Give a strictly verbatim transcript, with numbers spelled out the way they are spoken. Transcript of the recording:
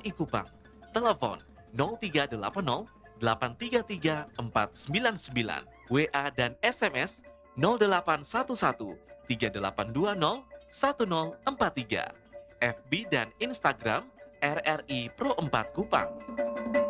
I Kupang. Telepon nol tiga delapan nol delapan tiga tiga empat sembilan sembilan, W A dan S M S nol delapan satu satu tiga delapan dua nol satu nol empat tiga, F B dan Instagram R R I Pro empat Kupang.